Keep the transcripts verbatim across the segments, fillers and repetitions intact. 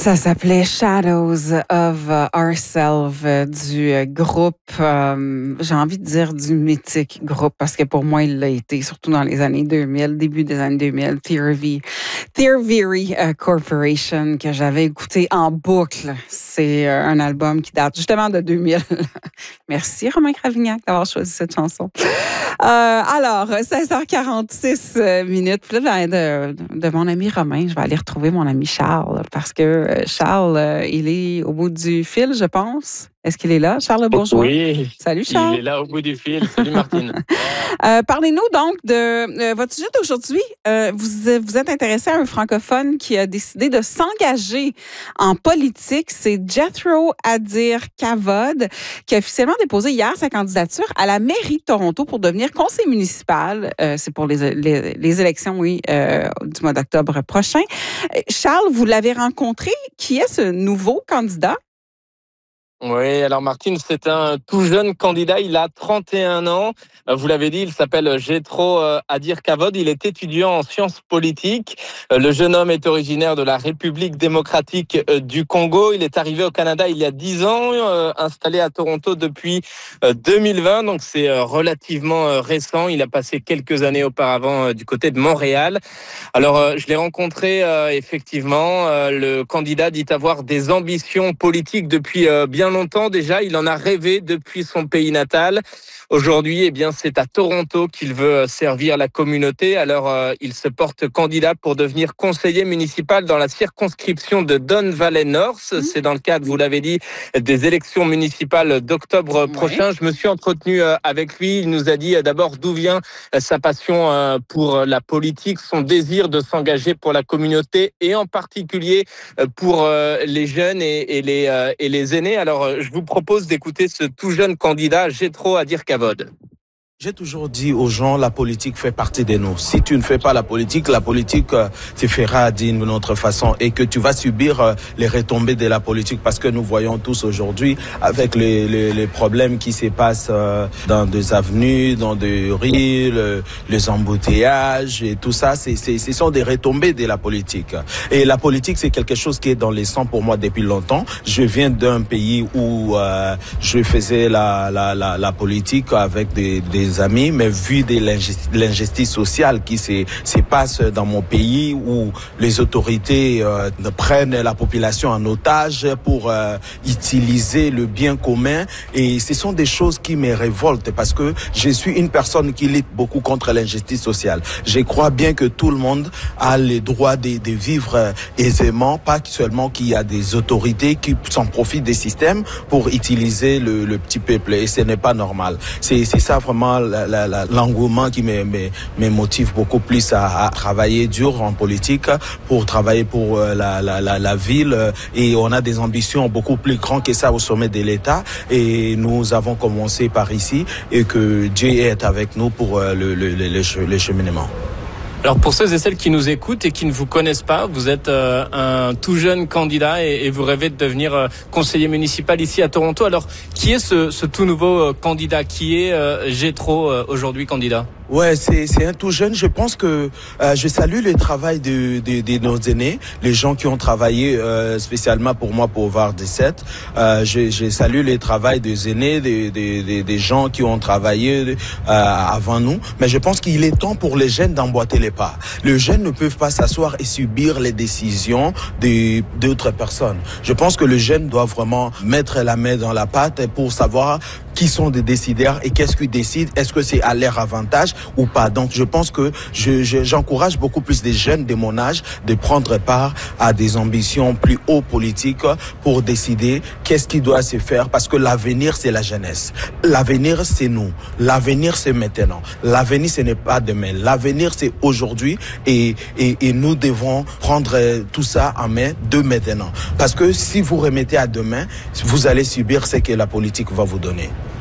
Ça s'appelait Shadows of Ourselves euh, du euh, groupe, euh, j'ai envie de dire du mythique groupe, parce que pour moi, il l'a été, surtout dans les années deux mille, début des années deux mille, Theory, Theory uh, Corporation, que j'avais écouté en boucle. C'est euh, un album qui date justement de deux mille. Merci Romain Cravignac d'avoir choisi cette chanson. Euh, alors, seize heures quarante-six minutes. Puis là, de, de mon ami Romain, je vais aller retrouver mon ami Charles, parce que Charles, euh, il est au bout du fil, je pense. Est-ce qu'il est là, Charles Bourgeois? Oui. Salut, Charles. Il est là au bout du fil. Salut, Martine. euh, Parlez-nous donc de euh, votre sujet d'aujourd'hui. Euh, vous, vous êtes intéressé à un francophone qui a décidé de s'engager en politique. C'est Jethro Adir Kavod, qui a officiellement déposé hier sa candidature à la mairie de Toronto pour devenir conseiller municipal. Euh, c'est pour les, les, les élections, oui, euh, du mois d'octobre prochain. Charles, vous l'avez rencontré. Qui est ce nouveau candidat? Oui, alors Martine, c'est un tout jeune candidat, il a trente et un ans. Vous l'avez dit, il s'appelle Jethro Adir Kavod, il est étudiant en sciences politiques. Le jeune homme est originaire de la République démocratique du Congo. Il est arrivé au Canada il y a dix ans, installé à Toronto depuis deux mille vingt, donc c'est relativement récent. Il a passé quelques années auparavant du côté de Montréal. Alors, je l'ai rencontré effectivement. Le candidat dit avoir des ambitions politiques depuis bien longtemps déjà, il en a rêvé depuis son pays natal. Aujourd'hui, eh bien, c'est à Toronto qu'il veut servir la communauté. Alors, euh, il se porte candidat pour devenir conseiller municipal dans la circonscription de Don Valley North. Mmh. C'est dans le cadre, vous l'avez dit, des élections municipales d'octobre oui. prochain. Je me suis entretenu euh, avec lui. Il nous a dit euh, d'abord d'où vient euh, sa passion euh, pour la politique, son désir de s'engager pour la communauté et en particulier euh, pour euh, les jeunes et, et, les, euh, et les aînés. Alors, euh, je vous propose d'écouter ce tout jeune candidat, Jethro Adir Kavod. J'ai toujours dit aux gens, la politique fait partie de nous. Si tu ne fais pas la politique, la politique euh, te fera d'une autre façon et que tu vas subir euh, les retombées de la politique parce que nous voyons tous aujourd'hui avec les, les, les problèmes qui se passent euh, dans des avenues, dans des rues, le, les embouteillages et tout ça, c'est, c'est, ce sont des retombées de la politique. Et la politique, c'est quelque chose qui est dans les sangs pour moi depuis longtemps. Je viens d'un pays où euh, je faisais la, la, la, la politique avec des, des amis, mais vu de l'injustice, l'injustice sociale qui se, se passe dans mon pays où les autorités euh, prennent la population en otage pour euh, utiliser le bien commun, et ce sont des choses qui me révoltent parce que je suis une personne qui lutte beaucoup contre l'injustice sociale. Je crois bien que tout le monde a le droit de, de vivre aisément, pas seulement qu'il y a des autorités qui s'en profitent des systèmes pour utiliser le, le petit peuple, et ce n'est pas normal. C'est, c'est ça vraiment La, la, la, l'engouement qui me, me, me motive beaucoup plus à, à travailler dur en politique pour travailler pour la, la, la, la ville, et on a des ambitions beaucoup plus grandes que ça au sommet de l'État, et nous avons commencé par ici et que Dieu est avec nous pour le, le, le, le, le cheminement. Alors pour ceux et celles qui nous écoutent et qui ne vous connaissent pas, vous êtes euh, un tout jeune candidat et, et vous rêvez de devenir euh, conseiller municipal ici à Toronto. Alors qui est ce, ce tout nouveau euh, candidat? Qui est euh, Jethro euh, aujourd'hui candidat? Ouais, c'est c'est un tout jeune. Je pense que euh, je salue le travail de, de de nos aînés, les gens qui ont travaillé euh, spécialement pour moi pour V A R dix-sept. Euh, je, je salue le travail des aînés, des des des, des gens qui ont travaillé euh, avant nous. Mais je pense qu'il est temps pour les jeunes d'emboîter les pas. Les jeunes ne peuvent pas s'asseoir et subir les décisions de d'autres personnes. Je pense que les jeunes doivent vraiment mettre la main dans la pâte pour savoir qui sont des décideurs et qu'est-ce qu'ils décident. Est-ce que c'est à leur avantage ou pas? Donc je pense que je, je, j'encourage beaucoup plus des jeunes de mon âge de prendre part à des ambitions plus haut politiques pour décider qu'est-ce qui doit se faire, parce que l'avenir c'est la jeunesse. L'avenir c'est nous. L'avenir c'est maintenant. L'avenir ce n'est pas demain. L'avenir c'est aujourd'hui, et, et, et nous devons prendre tout ça en main de maintenant. Parce que si vous remettez à demain, vous allez subir ce que la politique va vous donner.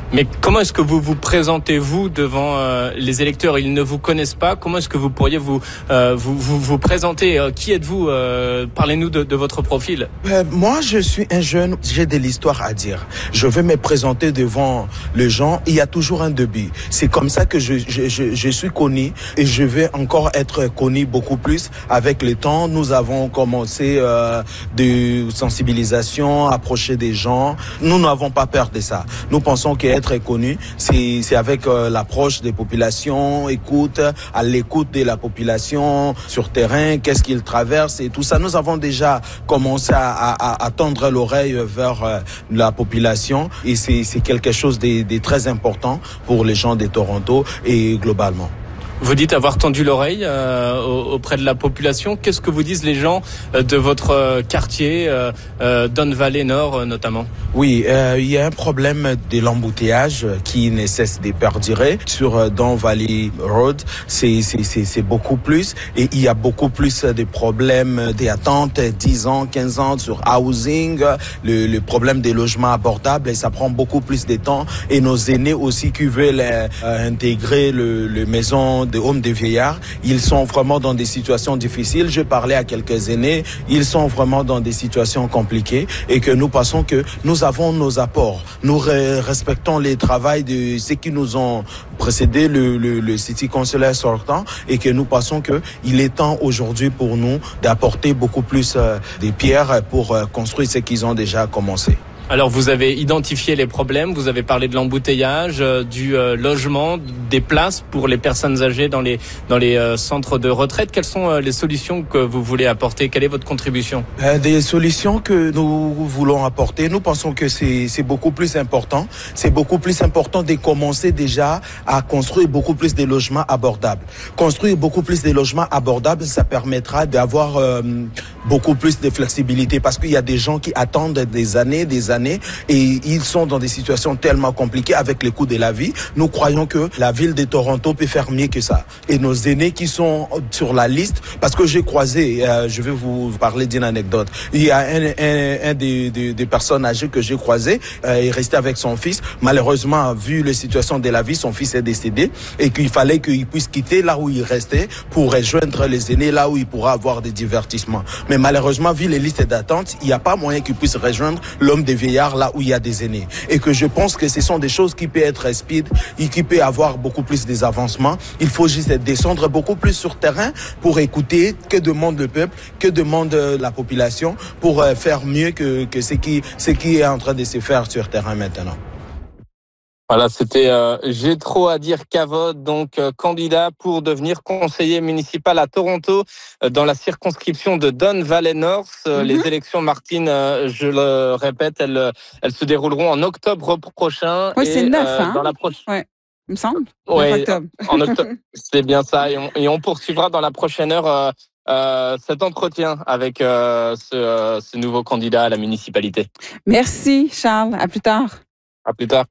Mais comment est-ce que vous vous présentez-vous devant euh, les électeurs? Ils ne vous connaissent pas. Comment est-ce que vous pourriez vous euh, vous, vous, vous présenter? euh, Qui êtes-vous? euh, Parlez-nous de, de votre profil. Euh, moi, je suis un jeune, j'ai de l'histoire à dire. Je vais me présenter devant les gens. Il y a toujours un début. C'est comme ça que je, je, je, je suis connu et je vais encore être connu beaucoup plus avec le temps. Nous avons commencé euh, de sensibilisation, approcher des gens. Nous n'avons pas peur de ça. Nous pensons que être connu, c'est c'est avec euh, l'approche des populations, écoute, à l'écoute de la population sur terrain, qu'est-ce qu'ils traversent et tout ça. Nous avons déjà commencé à, à, à tendre l'oreille vers euh, la population et c'est c'est quelque chose de, de très important pour les gens de Toronto et globalement. Vous dites avoir tendu l'oreille euh, auprès de la population. Qu'est-ce que vous disent les gens de votre quartier, euh, euh, Don Valley Nord euh, notamment? Oui, euh, il y a un problème de l'embouteillage qui ne cesse de perdurer sur euh, Don Valley Road. C'est c'est c'est c'est beaucoup plus et il y a beaucoup plus de problèmes d'attente, dix ans, quinze ans sur housing, le, le problème des logements abordables et ça prend beaucoup plus de temps et nos aînés aussi qui veulent euh, intégrer le, le maison de hommes de vieillards, ils sont vraiment dans des situations difficiles. Je parlais à quelques aînés, ils sont vraiment dans des situations compliquées et que nous pensons que nous avons nos apports. Nous respectons les travaux de ceux qui nous ont précédé, le, le, le city councilor sortant, et que nous pensons que il est temps aujourd'hui pour nous d'apporter beaucoup plus euh, des pierres pour euh, construire ce qu'ils ont déjà commencé. Alors vous avez identifié les problèmes, vous avez parlé de l'embouteillage, euh, du euh, logement, des places pour les personnes âgées dans les dans les euh, centres de retraite. Quelles sont euh, les solutions que vous voulez apporter? Quelle est votre contribution? euh, Des solutions que nous voulons apporter, nous pensons que c'est c'est beaucoup plus important. C'est beaucoup plus important de commencer déjà à construire beaucoup plus de logements abordables. Construire beaucoup plus de logements abordables, ça permettra d'avoir euh, beaucoup plus de flexibilité parce qu'il y a des gens qui attendent des années, des années et ils sont dans des situations tellement compliquées avec les coûts de la vie. Nous croyons que la ville de Toronto peut faire mieux que ça. Et nos aînés qui sont sur la liste, parce que j'ai croisé, euh, je vais vous parler d'une anecdote. Il y a un, un, un des, des, des personnes âgées que j'ai croisé, euh, il est resté avec son fils. Malheureusement, vu la situation de la vie, son fils est décédé et qu'il fallait qu'il puisse quitter là où il restait pour rejoindre les aînés là où il pourra avoir des divertissements. Mais malheureusement, vu les listes d'attente, il n'y a pas moyen qu'il puisse rejoindre l'homme des vieillards là où il y a des aînés. Et que je pense que ce sont des choses qui peuvent être speed et qui peuvent avoir beaucoup plus des avancements. Il faut juste descendre beaucoup plus sur terrain pour écouter que demande le peuple, que demande la population pour faire mieux que, que ce qui, ce qui est en train de se faire sur terrain maintenant. Voilà, c'était euh, Gétro Adir Kavod, donc euh, candidat pour devenir conseiller municipal à Toronto euh, dans la circonscription de Don Valley North. Euh, mm-hmm. Les élections, Martine, euh, je le répète, elles, elles se dérouleront en octobre prochain. Oui, c'est neuf, euh, hein? Dans la proche... ouais. Il me semble. Oui, en octobre. C'est bien ça. Et on, et on poursuivra dans la prochaine heure euh, euh, cet entretien avec euh, ce, euh, ce nouveau candidat à la municipalité. Merci, Charles. À plus tard. À plus tard.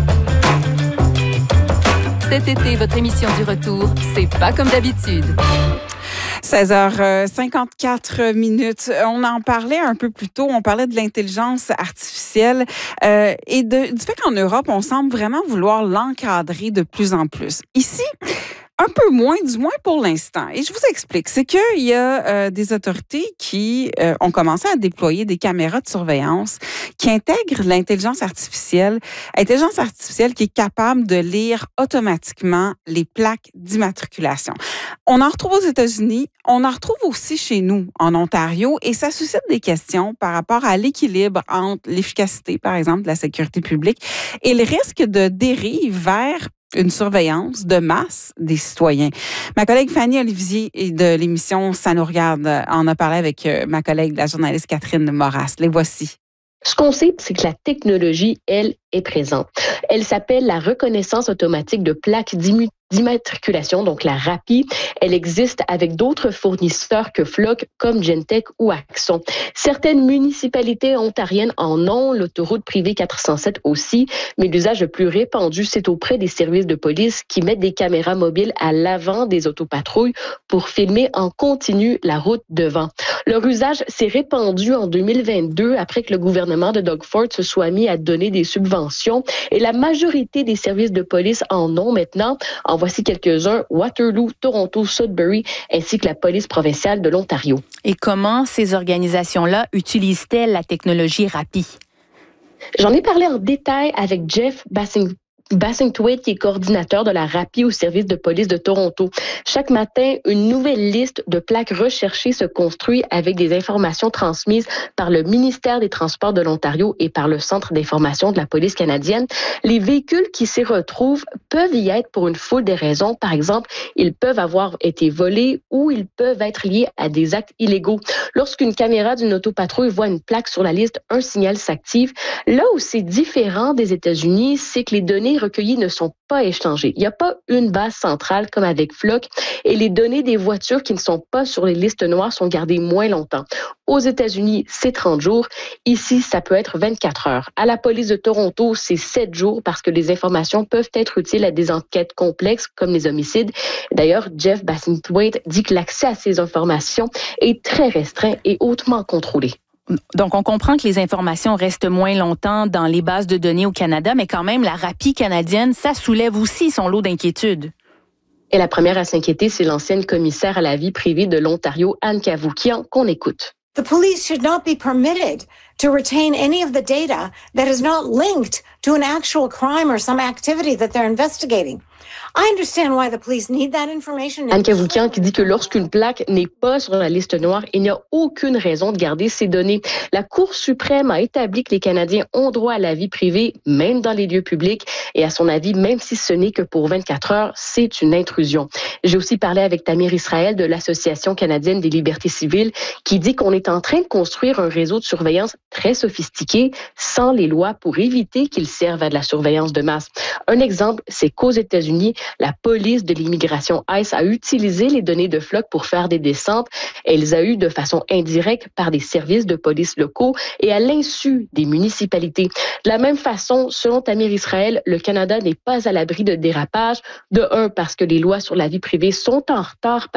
Cet été, votre émission du retour, c'est pas comme d'habitude. seize heures cinquante-quatre minutes. On en parlait un peu plus tôt. On parlait de l'intelligence artificielle euh, et de, du fait qu'en Europe, on semble vraiment vouloir l'encadrer de plus en plus. Ici, un peu moins, du moins pour l'instant. Et je vous explique. C'est qu'il y a euh, des autorités qui euh, ont commencé à déployer des caméras de surveillance qui intègrent l'intelligence artificielle. Intelligence artificielle qui est capable de lire automatiquement les plaques d'immatriculation. On en retrouve aux États-Unis. On en retrouve aussi chez nous, en Ontario. Et ça suscite des questions par rapport à l'équilibre entre l'efficacité, par exemple, de la sécurité publique et le risque de dérive vers une surveillance de masse des citoyens. Ma collègue Fanny Olivier de l'émission Ça nous regarde en a parlé avec ma collègue, la journaliste Catherine Moras. Les voici. Ce qu'on sait, c'est que la technologie, elle, est présente. Elle s'appelle la reconnaissance automatique de plaques d'immatriculation, donc la R A P I. Elle existe avec d'autres fournisseurs que Flock, comme Gentech ou Axon. Certaines municipalités ontariennes en ont, l'autoroute privée quatre cent sept aussi, mais l'usage le plus répandu, c'est auprès des services de police qui mettent des caméras mobiles à l'avant des autopatrouilles pour filmer en continu la route devant. Leur usage s'est répandu en deux mille vingt-deux après que le gouvernement de Doug Ford se soit mis à donner des subventions détention. Et la majorité des services de police en ont maintenant. En voici quelques-uns: Waterloo, Toronto, Sudbury, ainsi que la police provinciale de l'Ontario. Et comment ces organisations-là utilisent-elles la technologie RAPI? J'en ai parlé en détail avec Jeff Bassing. Bassingthwaite, qui est coordinateur de la RAPI au service de police de Toronto. Chaque matin, une nouvelle liste de plaques recherchées se construit avec des informations transmises par le ministère des Transports de l'Ontario et par le Centre d'information de la police canadienne. Les véhicules qui s'y retrouvent peuvent y être pour une foule de raisons. Par exemple, ils peuvent avoir été volés ou ils peuvent être liés à des actes illégaux. Lorsqu'une caméra d'une autopatrouille voit une plaque sur la liste, un signal s'active. Là où c'est différent des États-Unis, c'est que les données recueillies ne sont pas échangées. Il n'y a pas une base centrale comme avec Flock et les données des voitures qui ne sont pas sur les listes noires sont gardées moins longtemps. Aux États-Unis, c'est trente jours. Ici, ça peut être vingt-quatre heures. À la police de Toronto, c'est sept jours parce que les informations peuvent être utiles à des enquêtes complexes comme les homicides. D'ailleurs, Jeff Bassingthwaite dit que l'accès à ces informations est très restreint et hautement contrôlé. Donc, on comprend que les informations restent moins longtemps dans les bases de données au Canada, mais quand même, la RAPI canadienne, ça soulève aussi son lot d'inquiétudes. Et la première à s'inquiéter, c'est l'ancienne commissaire à la vie privée de l'Ontario, Anne Cavoukian, qu'on écoute. The police should not be permitted to retain any of the data that is not linked to an actual crime or some activity that they're investigating. I understand why the police need that information. Anne Cavoukian qui dit que lorsqu'une plaque n'est pas sur la liste noire, il n'y a aucune raison de garder ces données. La Cour suprême a établi que les Canadiens ont droit à la vie privée, même dans les lieux publics. Et à son avis, même si ce n'est que pour vingt-quatre heures, c'est une intrusion. J'ai aussi parlé avec Tamir Israël de l'Association canadienne des libertés civiles qui dit qu'on est en train de construire un réseau de surveillance très sophistiqué sans les lois pour éviter qu'ils servent à de la surveillance de masse. Un exemple, c'est qu'aux États-Unis, la police de l'immigration ICE a utilisé les données de Flock pour faire des descentes. Elle les a eues de façon indirecte par des services de police locaux et à l'insu des municipalités. De la même façon, selon Tamir Israël, le Canada n'est pas à l'abri de dérapages. De un, parce que les lois sur la vie privée sont en retard